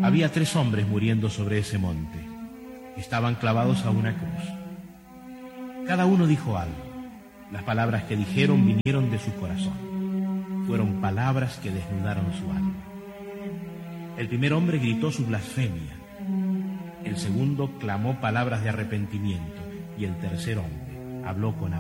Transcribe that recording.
Había 3 hombres muriendo sobre ese monte. Estaban clavados a una cruz. Cada uno dijo algo. Las palabras que dijeron vinieron de su corazón. Fueron palabras que desnudaron su alma. El primer hombre gritó su blasfemia. El segundo clamó palabras de arrepentimiento. Y el tercer hombre habló con